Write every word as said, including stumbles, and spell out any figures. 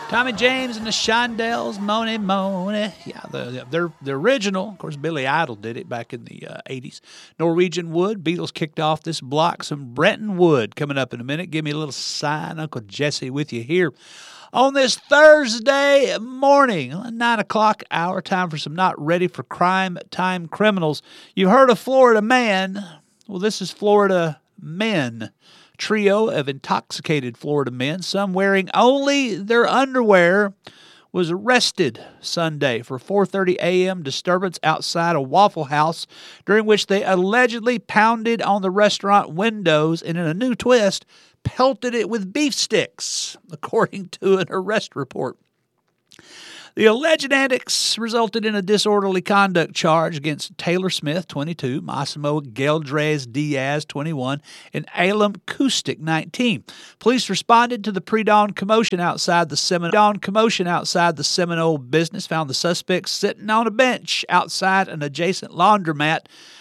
Tommy James and the Shondells, Money Money. Yeah, the, the, the original, of course, Billy Idol did it back in the uh, eighties. Norwegian Wood, Beatles kicked off this block. Some Brenton Wood coming up in a minute. Give me a little sign. Uncle Jesse with you here on this Thursday morning, nine o'clock hour, time for some Not Ready for Crime Time criminals. You've heard of Florida Man. Well, this is Florida Men. Trio of intoxicated Florida men, some wearing only their underwear, was arrested Sunday for four thirty a.m. disturbance outside a Waffle House, during which they allegedly pounded on the restaurant windows and, in a new twist, pelted it with beef sticks, according to an arrest report. The alleged antics resulted in a disorderly conduct charge against Taylor Smith, twenty-two, Massimo Geldres Diaz, twenty-one, and Alem Kustik, nineteen. Police responded to the pre-dawn commotion outside the Seminole dawn commotion outside the Seminole business, found the suspects sitting on a bench outside an adjacent laundromat